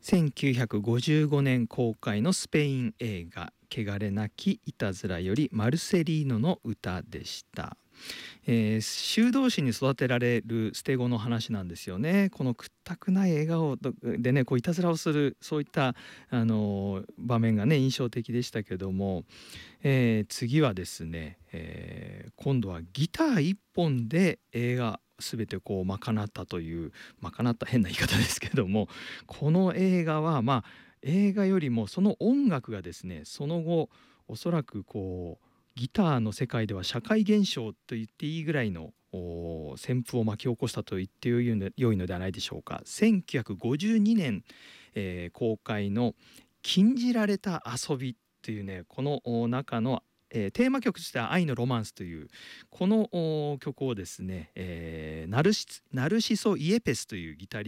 1955年公開のスペイン映画「汚れなきいたずら」よりマルセリーノの歌でした。修道士に育てられる捨て子の話なんですよね。この屈託ない笑顔でね、こういたずらをする、そういった場面がね印象的でしたけども、次はですね、今度はギター一本で映画全てこう賄ったという、賄った変な言い方ですけども、この映画は映画よりもその音楽がですね、その後おそらくこうギターの世界では社会現象と言っていいぐらいの旋風を巻き起こしたと言って良いのではないでしょうか。1952年、公開の「禁じられた遊び」というね、この中のテーマ曲としては「愛のロマンス」というこの曲をですね、ナルシソ・イエペスというギタリ